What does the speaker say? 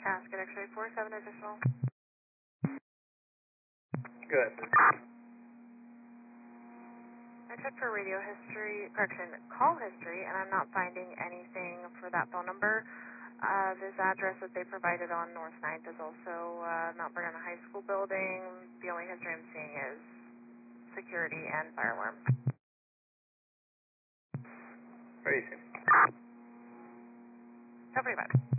Casket X-ray 47 additional. Good. I checked for radio history, call history, and I'm not finding anything for that phone number. This address that they provided on North 9th is also Mount Vernon High School building. The only history I'm seeing is security and fire alarm. Very soon. 75.